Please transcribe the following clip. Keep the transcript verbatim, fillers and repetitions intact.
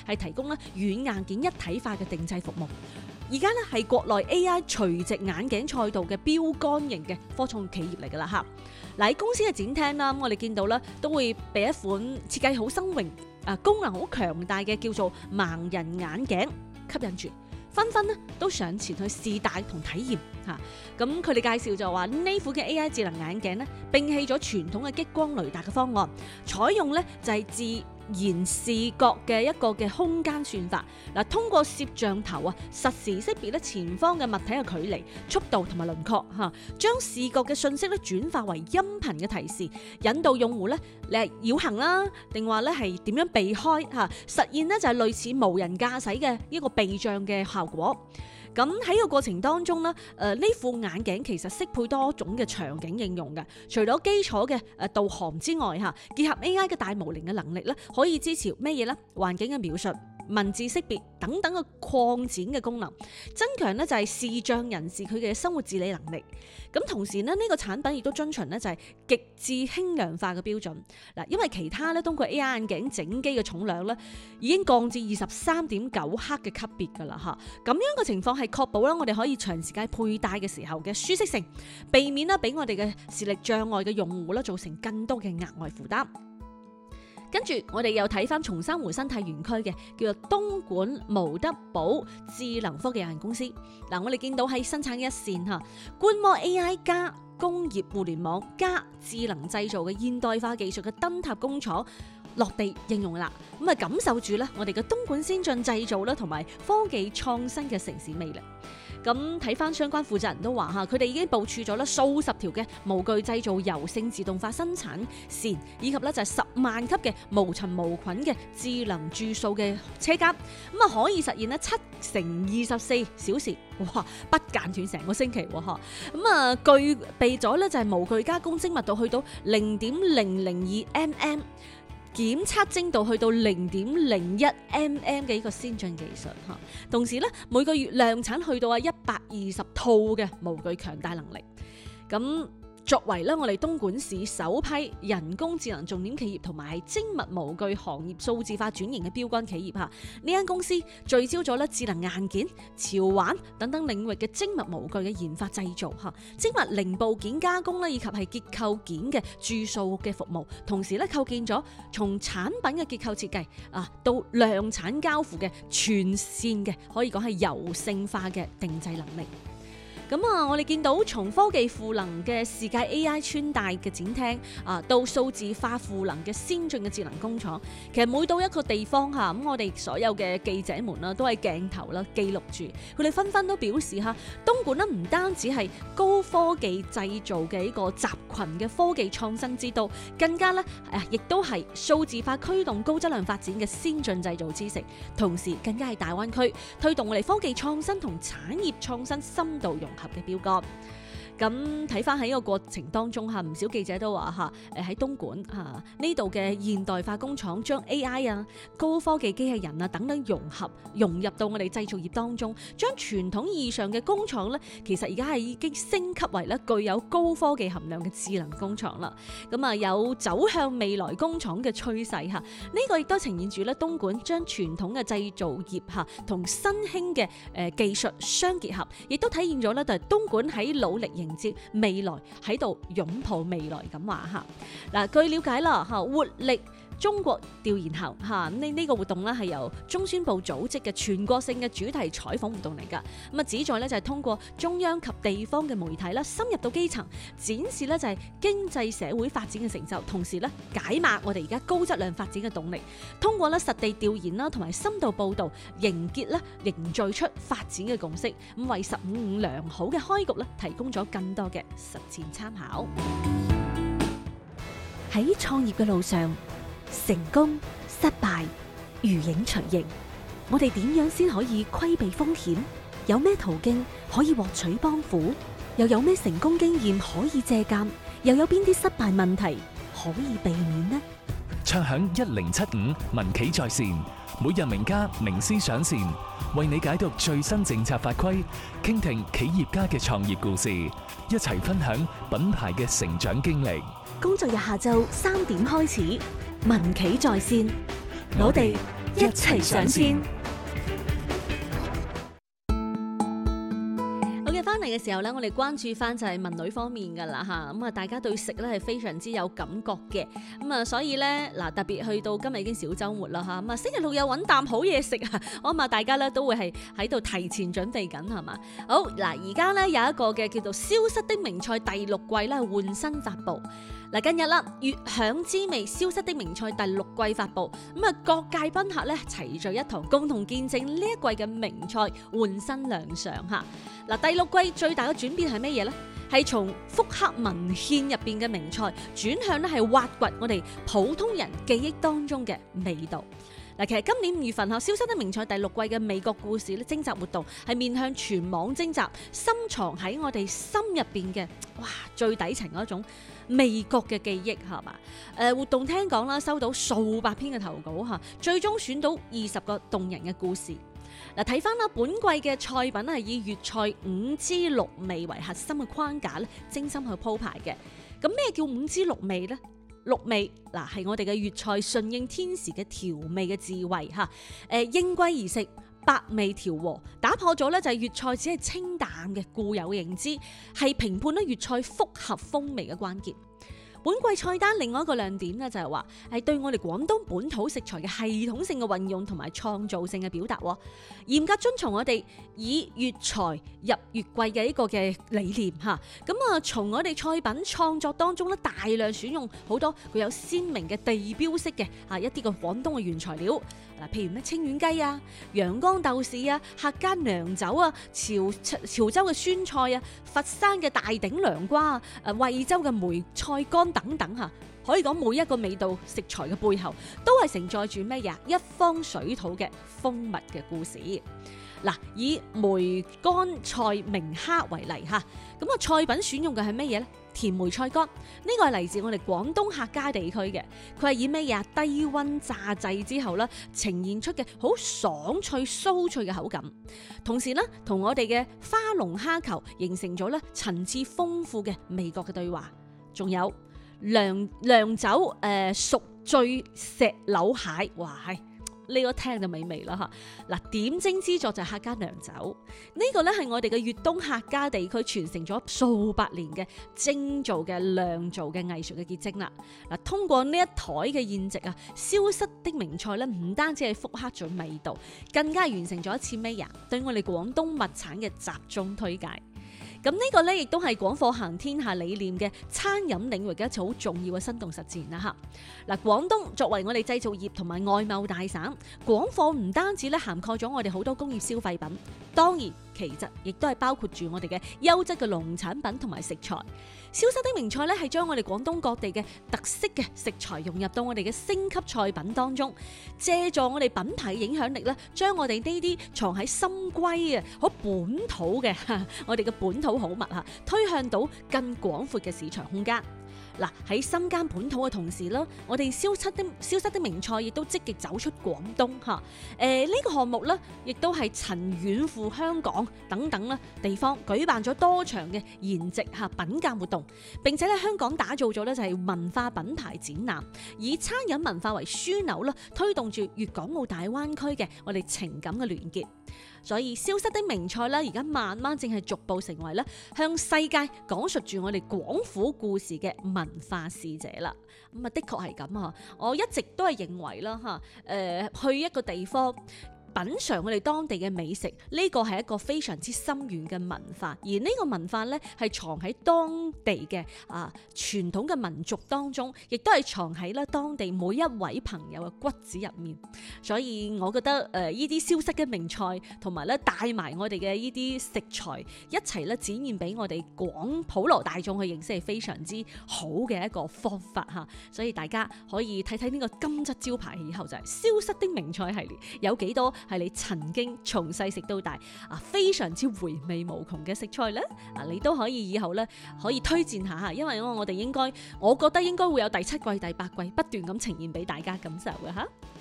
係提供咧軟硬件一體化嘅定製服務。而家咧係國內 A I 垂直眼鏡賽道嘅標杆型嘅科創企業嚟㗎啦嚇。嗱喺公司嘅展廳啦，我哋見到咧都會俾一款設計好新穎、啊功能好強大嘅叫做盲人眼鏡吸引住，紛紛咧都上前去試戴同體驗嚇。咁佢哋介紹就話呢款嘅 A I 智能眼鏡咧，摒棄咗傳統嘅激光雷達嘅方案，採用咧就係自然視覺嘅一個嘅空間算法，嗱通過攝像頭啊，實時識別咧前方嘅物體嘅距離、速度同埋輪廓嚇，將視覺嘅信息咧轉化為音頻嘅提示，引導用戶咧誒繞行啦，定話咧係點樣避開嚇，實現咧就係類似無人駕駛嘅一個避障嘅效果。咁喺個過程當中咧，誒呢副眼鏡其實適配多種嘅場景應用嘅，除咗基礎嘅誒導航之外嚇，結合 A I 嘅大模型嘅能力咧，可以支持咩嘢咧？環境嘅描述、文字識別等等嘅擴展嘅功能，增強咧就係視障人士佢嘅生活自理能力。咁同時咧，呢個產品亦都遵循咧就係極致輕量化嘅標準。嗱，因為其他咧通過 A I 眼鏡整機嘅重量咧已經降至二十三點九克嘅級別㗎啦嚇。咁樣嘅情況係確保啦我哋可以長時間佩戴嘅時候嘅舒適性，避免啦俾我哋嘅視力障礙嘅用戶啦造成更多嘅額外負擔。跟住我哋又睇翻松山湖生態園區嘅叫做東莞無德寶智能科技有限公司。嗱，我哋見到喺生產一線嚇，觀摩 A I 加工業互聯網加智能製造嘅現代化技術嘅燈塔工廠落地應用啦，咁啊感受住咧我哋嘅東莞先進製造啦同埋科技創新嘅城市魅力。咁睇翻相關負責人都話嚇，佢哋已經部署咗咧數十條嘅模具製造柔性自動化生產線，以及咧就係十萬級嘅無塵無菌嘅智能注塑嘅車間，咁啊可以實現咧七乘二十四小時，哇不間斷成個星期喎嚇，咁啊具備咗咧就係模具加工精密度去到零點零零二 mm。檢測精度去到零點零一 mm 嘅一個先進技術嚇，同時咧每個月量產去到啊一百二十套嘅模具強大能力。咁作為咧我哋東莞市首批人工智能重點企業同埋係精密模具行業數字化轉型嘅標杆企業嚇，呢間公司聚焦咗咧智能硬件、潮玩等等領域嘅精密模具嘅研發製造嚇，精密零部件加工咧以及係結構件嘅注塑嘅服務，同時咧構建咗從產品嘅結構設計啊到量產交付嘅全線嘅可以講係柔性化嘅定製能力。咁啊，我哋見到從科技賦能嘅視界 A I 穿戴嘅展廳啊，到數字化賦能嘅先進嘅智能工廠，其實每到一個地方嚇，咁我哋所有嘅記者們啦，都係鏡頭啦記錄住，佢哋紛紛都表示嚇，東莞咧唔單止係高科技製造嘅一個集群嘅科技創新之都，更加咧誒，亦都係數字化驅動高質量發展嘅先進製造之城，同時更加係大灣區推動我哋科技創新同產業創新深度融合嘅標杆。咁睇翻喺呢個過程當中嚇，唔少記者都話嚇，誒喺東莞嚇呢度嘅現代化工廠將 A I 啊、高科技機器人啊等等融合融入到我哋製造業當中，將傳統意義上嘅工廠咧，其實而家係已經升級為咧具有高科技含量嘅智能工廠啦。咁啊有走向未來工廠嘅趨勢嚇，呢個亦都呈現住咧東莞將傳統嘅製造業嚇同新興嘅誒技術相結合，亦都體現咗咧就係東莞喺努力迎接未來，喺度擁抱未來咁話嚇。嗱，據了解啦嚇，活力中國調研後嚇，呢呢個活動咧係由中宣部組織嘅全國性嘅主題採訪活動嚟㗎。咁啊，旨在咧就係通過中央及地方嘅媒體啦，深入到基層，展示咧就係經濟社會發展嘅成就，同時咧解碼我哋而家高質量發展嘅動力。通過咧實地調研啦，同埋深度報導，凝結咧凝聚出發展嘅共識，咁為十五五良好嘅開局咧提供咗更多嘅實踐參考。 喺創業嘅路上，成功失敗如影隨形，我哋點樣先可以規避風險？有咩途徑可以獲取幫扶？又有咩成功經驗可以借鑑？又有邊啲失敗問題可以避免呢？ 暢享一零七五民企在線，每日名家名師上線，為你解讀最新政策法規，傾聽企業家嘅創業故事，一齊分享品牌嘅成長經歷。 工作日下晝三點開始，民企在線，我哋一齊上線。 翻嚟嘅時候咧，我哋關注翻就係文女方面噶啦嚇，咁啊大家對食咧係非常之有感覺嘅，咁啊所以咧嗱特別去到今日已經小週末啦嚇，咁啊星期六又揾啖好嘢食啊，我諗啊大家咧都會係喺度提前準備緊係嘛？好嗱，而家咧有一個嘅叫做《消失的名菜》第六季咧換新發布。嗱，近日啦，月享滋味消失的名菜第六季發布，咁啊各界賓客咧齊聚一堂，共同見證呢一季嘅名菜換新亮相嚇。嗱，第六季最大嘅轉變係乜嘢咧？係從復刻文獻入邊嘅名菜，轉向咧係挖掘我哋普通人記憶當中嘅味道。嗱，其實今年五月份《消失的名菜》第六季嘅味覺故事咧徵集活動係面向全網徵集，深藏喺我哋心入邊嘅哇最底層嗰種味覺嘅記憶係嘛？誒活動聽講啦，收到數百篇嘅投稿嚇，最終選到二十個動人嘅故事。嗱，睇翻啦，本季嘅菜品係以粵菜五滋六味為核心嘅框架咧，精心去鋪排嘅。咁咩叫五滋六味咧？六味嗱係我哋嘅粵菜順應天時嘅調味嘅智慧嚇，誒應季而食，百味調和，打破咗咧就係粵菜只係清淡嘅固有認知，係評判咧粵菜複合風味嘅關鍵。本季菜單另外一個亮點咧就係話係對我哋廣東本土食材嘅系統性嘅運用同埋創造性嘅表達，嚴格遵從我哋以粵材入粵貴嘅一個嘅理念嚇。咁啊，從我哋菜品創作當中咧，大量選用好多具有鮮明嘅地標式嘅啊一啲嘅廣東嘅原材料，嗱譬如咩清遠雞啊、陽江豆豉啊、客家娘酒啊、潮潮州嘅酸菜啊、佛山嘅大頂涼瓜啊、誒惠州嘅梅菜乾等等嚇，可以講每一個味道食材嘅背後都係承載住咩嘢一方水土嘅風物嘅故事。嗱，以梅乾菜明蝦為例嚇，咁啊菜品選用嘅係咩嘢咧？甜梅菜乾呢個係嚟自我哋廣東客家地區嘅，佢係以咩嘢低溫炸製之後咧，呈現出嘅好爽脆酥脆嘅口感，同時咧同我哋嘅花龍蝦球形成咗咧層次豐富嘅味覺嘅對話，仲有涼涼酒誒、呃、熟醉石榴蟹，哇係！呢個聽就美味啦嚇！嗱，點睛之作就係客家娘酒，呢、這個咧係我哋嘅粵東客家地區傳承咗數百年嘅精造嘅釀造嘅藝術嘅結晶啦。嗱，通過呢一台嘅宴席啊，消失的名菜咧唔單止係復刻咗味道，更加完成咗一次咩呀？對我哋廣東物產嘅集中推介。咁呢個咧亦都係廣貨行天下理念嘅餐飲領域嘅一次好重要嘅生動實踐啦嚇。嗱，廣東作為我哋製造業同埋外貿大省，廣貨唔單止咧涵蓋咗我哋好多工業消費品，當然其實亦都係包括住我哋嘅優質嘅農產品同埋食材。消失的名菜咧係將我哋廣東各地嘅特色嘅食材融入到我哋嘅星級菜品當中，借助我哋品牌影響力咧，將我哋呢啲藏喺深閨啊好本土嘅我哋嘅本土好物嚇，推向到更廣闊嘅市場空間。嗱，喺深耕本土嘅同時啦，我哋消失的消失的名菜亦都積極走出廣東嚇。誒、呃、呢、這個項目咧，亦都係曾遠赴香港等等啦地方舉辦咗多場嘅筵席嚇品鑑活動，並且喺香港打造咗咧就係文化品牌展覽，以餐飲文化為樞紐啦，推動住粵港澳大灣區嘅我哋情感嘅聯結。所以消失的名菜咧，而家慢慢正係逐步成為咧向世界講述住我哋廣府故事嘅文化使者啦。咁啊，的確係咁啊！我一直都係認為啦嚇，誒、呃、去一個地方品嚐我哋當地嘅美食，呢個係一個非常之深遠嘅文化，而呢個文化咧係藏喺當地嘅啊傳統嘅民族當中，亦都係藏喺咧當地每一位朋友嘅骨子入面。所以我覺得誒呢啲消失嘅名菜，同埋咧帶埋我哋嘅呢啲食材一齊咧展現俾我哋廣普羅大眾去認識，係非常之好嘅一個方法嚇。所以大家可以睇睇呢個金質招牌以後就係消失的名菜系列，有幾多係你曾經從細食到大啊，非常之回味無窮嘅食材咧，啊你都可以以後咧可以推薦下嚇，因為我哋應該，我覺得應該會有第七季、第八季不斷咁呈現俾大家感受嘅嚇。